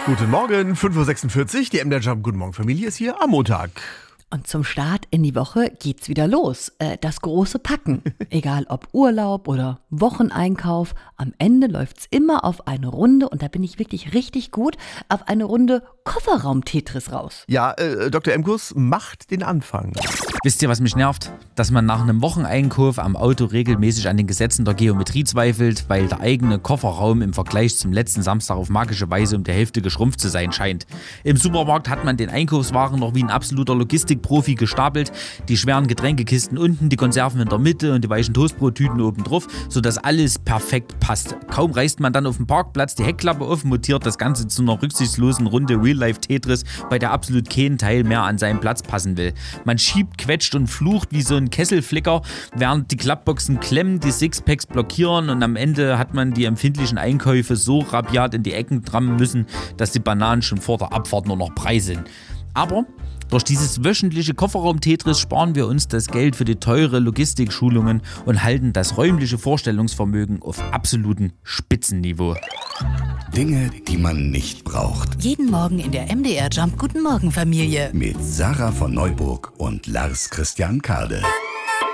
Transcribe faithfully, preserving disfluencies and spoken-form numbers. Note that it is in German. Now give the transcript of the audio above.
Guten Morgen, fünf Uhr sechsundvierzig, die M D R Jump Guten Morgen Familie ist hier am Montag. Und zum Start in die Woche geht's wieder los. Äh, das große Packen. Egal ob Urlaub oder Wocheneinkauf, am Ende läuft's immer auf eine Runde, und da bin ich wirklich richtig gut, auf eine Runde Kofferraum-Tetris raus. Ja, äh, Doktor Emkus macht den Anfang. Wisst ihr, was mich nervt? Dass man nach einem Wocheneinkauf am Auto regelmäßig an den Gesetzen der Geometrie zweifelt, weil der eigene Kofferraum im Vergleich zum letzten Samstag auf magische Weise um die Hälfte geschrumpft zu sein scheint. Im Supermarkt hat man den Einkaufswagen noch wie ein absoluter Logistikprofi gestapelt, die schweren Getränkekisten unten, die Konserven in der Mitte und die weichen Toastbrottüten oben drauf, sodass alles perfekt passt. Kaum reißt man dann auf dem Parkplatz die Heckklappe auf, mutiert das Ganze zu einer rücksichtslosen Runde Real-Life-Tetris, bei der absolut kein Teil mehr an seinen Platz passen will. Man schiebt, quetscht und flucht wie so ein Kesselflicker, während die Klappboxen klemmen, die Sixpacks blockieren, und am Ende hat man die empfindlichen Einkäufe so rabiat in die Ecken trammen müssen, dass die Bananen schon vor der Abfahrt nur noch Brei sind. Aber durch dieses wöchentliche Kofferraum-Tetris sparen wir uns das Geld für die teure Logistikschulungen und halten das räumliche Vorstellungsvermögen auf absolutem Spitzenniveau. Dinge, die man nicht braucht. Jeden Morgen in der M D R Jump Guten Morgen Familie. Mit Sarah von Neuburg und Lars Christian Kade.